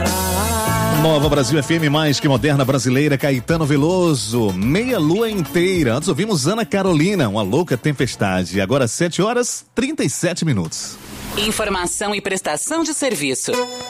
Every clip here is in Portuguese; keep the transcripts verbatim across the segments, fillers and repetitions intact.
Nova Brasil F M, mais que moderna brasileira, Caetano Veloso, Meia Lua Inteira. Antes ouvimos Ana Carolina, Uma Louca Tempestade. Agora sete horas, trinta e sete minutos. Informação e prestação de serviço.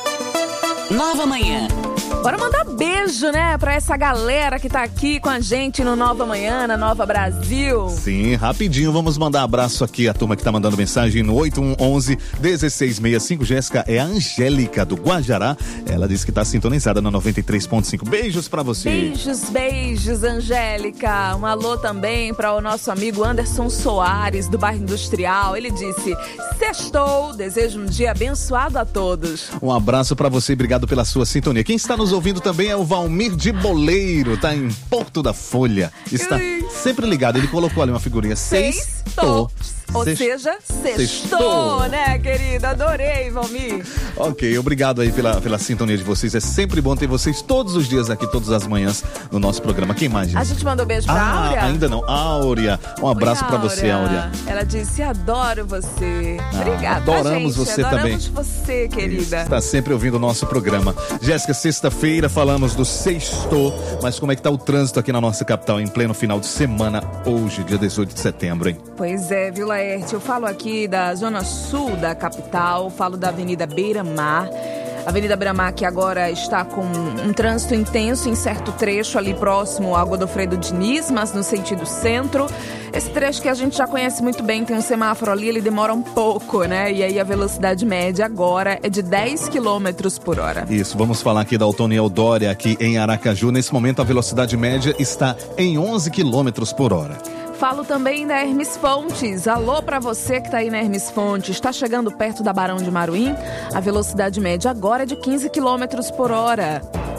Nova Manhã. Bora mandar beijo, né, pra essa galera que tá aqui com a gente no Nova Manhã, na Nova Brasil. Sim, rapidinho, vamos mandar abraço aqui à turma que tá mandando mensagem no oito um um um, um seis seis cinco. Jéssica, é a Angélica do Guajará. Ela disse que tá sintonizada na noventa e três ponto cinco. Beijos pra você. Beijos, beijos, Angélica. Um alô também para o nosso amigo Anderson Soares, do bairro Industrial. Ele disse: sextou, desejo um dia abençoado a todos. Um abraço pra você, obrigado pela sua sintonia. Quem está nos ouvindo também é o Valmir de Boleiro, tá em Porto da Folha, está Ui. sempre ligado, ele colocou ali uma figurinha, sextou. Ou Sex... seja, sextou, sextou, né, querida? Adorei, Valmir. Ok, obrigado aí pela, pela sintonia de vocês. É sempre bom ter vocês todos os dias aqui, todas as manhãs, no nosso programa. Quem mais, gente? A gente mandou beijo pra ah, Áurea? Ainda não. Áurea. Um abraço Oi, pra você, Áurea. Ela disse: adoro você. Ah, Obrigada, adoramos gente. você adoramos também. você, querida. Está sempre ouvindo o nosso programa. Jéssica, sexta-feira falamos do sextou, mas como é que tá o trânsito aqui na nossa capital em pleno final de semana, hoje, dia dezoito de setembro, hein? Pois é, viu, Laerte? Eu falo aqui da zona sul da capital, falo da Avenida Beira-Mar. Avenida Beira-Mar, que agora está com um trânsito intenso em certo trecho ali próximo ao Godofredo Diniz, mas no sentido centro. Esse trecho que a gente já conhece muito bem, tem um semáforo ali, ele demora um pouco, né? E aí a velocidade média agora é de dez quilômetros por hora. Isso, vamos falar aqui da Otoniel Dória, aqui em Aracaju. Nesse momento a velocidade média está em onze quilômetros por hora. Falo também da Hermes Fontes. Alô pra você que tá aí na Hermes Fontes. Está chegando perto da Barão de Maruim. A velocidade média agora é de quinze quilômetros por hora.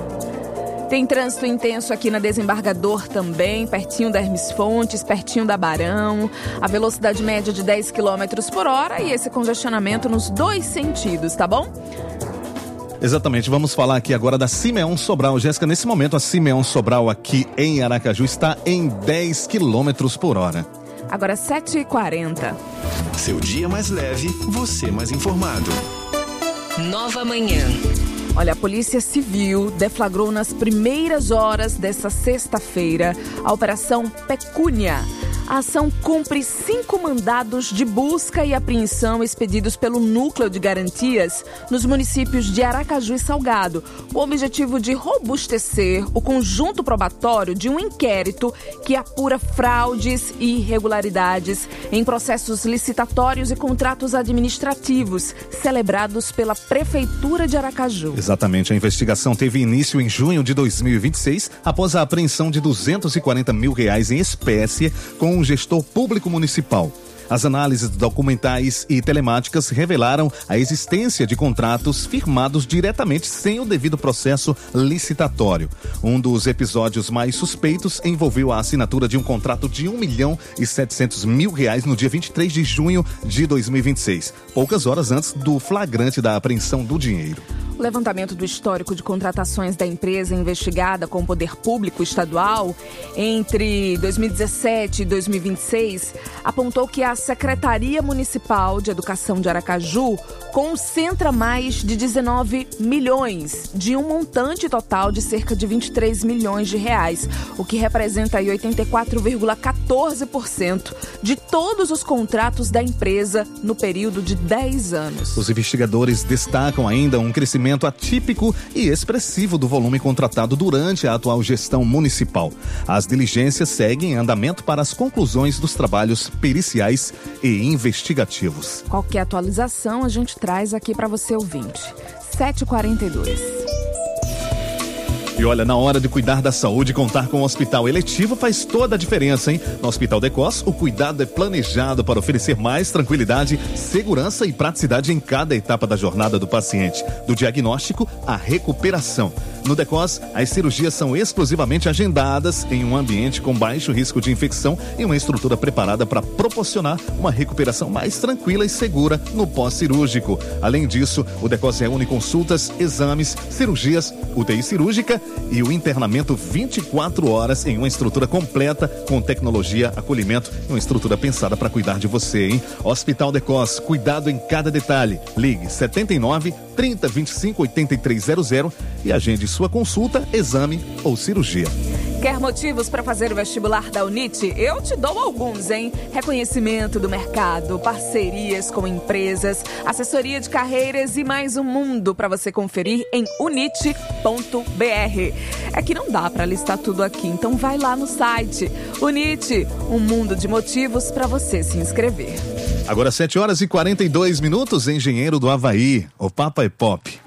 Tem trânsito intenso aqui na Desembargador também, pertinho da Hermes Fontes, pertinho da Barão. A velocidade média de dez quilômetros por hora e esse congestionamento nos dois sentidos, tá bom? Exatamente, vamos falar aqui agora da Simeão Sobral. Jéssica, nesse momento a Simeão Sobral aqui em Aracaju está em dez quilômetros por hora. Agora sete e quarenta. Seu dia mais leve, você mais informado. Nova Manhã. Olha, a Polícia Civil deflagrou nas primeiras horas dessa sexta-feira a Operação Pecúnia. A ação cumpre cinco mandados de busca e apreensão expedidos pelo Núcleo de Garantias nos municípios de Aracaju e Salgado, com o objetivo de robustecer o conjunto probatório de um inquérito que apura fraudes e irregularidades em processos licitatórios e contratos administrativos celebrados pela Prefeitura de Aracaju. Exatamente, a investigação teve início em junho de dois mil e vinte e seis, após a apreensão de duzentos e quarenta mil reais em espécie com um gestor público municipal. As análises documentais e telemáticas revelaram a existência de contratos firmados diretamente sem o devido processo licitatório. Um dos episódios mais suspeitos envolveu a assinatura de um contrato de um milhão e setecentos mil reais no dia vinte e três de junho de dois mil e vinte e seis, poucas horas antes do flagrante da apreensão do dinheiro. O levantamento do histórico de contratações da empresa investigada com o poder público estadual entre dois mil e dezessete e dois mil e vinte e seis apontou que a Secretaria Municipal de Educação de Aracaju concentra mais de dezenove milhões de um montante total de cerca de vinte e três milhões de reais, o que representa aí oitenta e quatro vírgula quatorze por cento de todos os contratos da empresa no período de dez anos. Os investigadores destacam ainda um crescimento atípico e expressivo do volume contratado durante a atual gestão municipal. As diligências seguem em andamento para as conclusões dos trabalhos periciais e investigativos. Qualquer atualização a gente traz aqui para você, ouvinte. sete e quarenta e dois. E olha, na hora de cuidar da saúde, contar com o Hospital Eletivo faz toda a diferença, hein? No Hospital Decos, o cuidado é planejado para oferecer mais tranquilidade, segurança e praticidade em cada etapa da jornada do paciente, do diagnóstico à recuperação. No Decos, as cirurgias são exclusivamente agendadas em um ambiente com baixo risco de infecção e uma estrutura preparada para proporcionar uma recuperação mais tranquila e segura no pós-cirúrgico. Além disso, o Decos reúne consultas, exames, cirurgias, U T I cirúrgica e o internamento vinte e quatro horas em uma estrutura completa com tecnologia, acolhimento e uma estrutura pensada para cuidar de você, hein? Hospital Decos, cuidado em cada detalhe. Ligue setenta e nove, trinta, vinte e cinco, oitenta e três zero zero e agende sua consulta, exame ou cirurgia. Quer motivos para fazer o vestibular da UNIT? Eu te dou alguns, hein? Reconhecimento do mercado, parcerias com empresas, assessoria de carreiras e mais um mundo para você conferir em unit ponto b r. É que não dá para listar tudo aqui, então vai lá no site. UNIT, um mundo de motivos para você se inscrever. Agora sete horas e quarenta e dois minutos, Engenheiro do Havaí. O Papo é Pop.